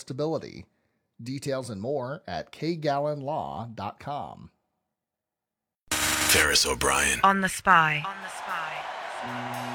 stability. Details and more at kgallenlaw.com. Ferris O'Brien. On the Spy.